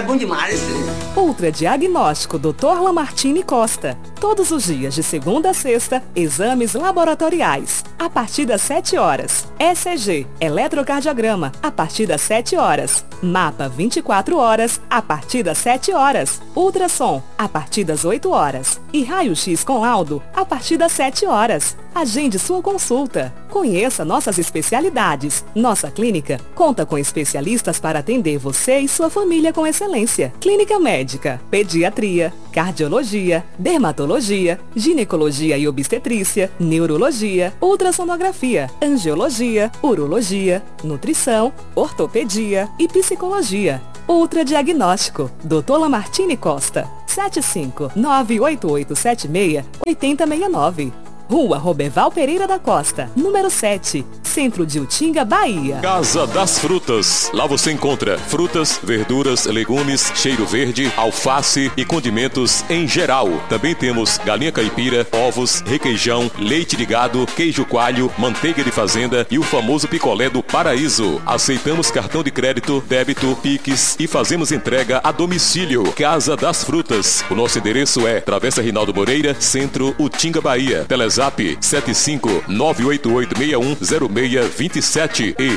bom demais. Ultradiagnóstico Dr. Lamartine Costa. Todos os dias de segunda a sexta, exames laboratoriais. A partir das 7 horas. ECG, eletrocardiograma, a partir das 7 horas. Mapa 24 horas, a partir das 7 horas. Ultrassom, a partir das 8 horas. E raio-x com laudo, a partir das 7 horas. Agende sua consulta. Conheça nossas especialidades. Nossa clínica conta com especialistas para atender você e sua família com excelência. Clínica médica, pediatria, cardiologia, dermatologia, ginecologia e obstetrícia, neurologia, ultrassonografia, angiologia, urologia, nutrição, ortopedia e psicologia. Ultradiagnóstico, Dr. Lamartine Costa, 7598876-8069. Rua Roberval Pereira da Costa, número 7, Centro de Utinga, Bahia. Casa das Frutas. Lá você encontra frutas, verduras, legumes, cheiro verde, alface e condimentos em geral. Também temos galinha caipira, ovos, requeijão, leite de gado, queijo coalho, manteiga de fazenda e o famoso picolé do paraíso. Aceitamos cartão de crédito, débito, Pix e fazemos entrega a domicílio. Casa das Frutas. O nosso endereço é Travessa Rinaldo Moreira, Centro, Utinga, Bahia. Telezap 75-988610627 e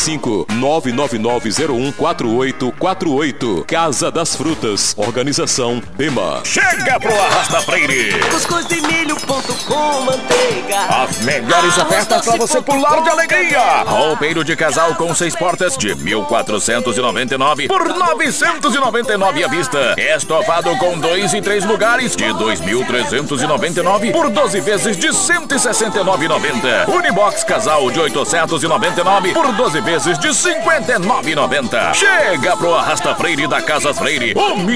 75-999014848. Casa das Frutas. Organização Dema. Chega pro Arrasta Freire. Cuscuzdemelho.com, manteiga. As melhores ofertas pra você pular de alegria. Roupeiro de casal com 6 portas de 1.499 por 999 à vista. Estofado com 2 e 3 lugares de 2.399 por 12 vezes de 169,90. Unibox casal de 899 por 12 vezes de 59,90. Chega pro Arrasta Freire da Casas Freire, o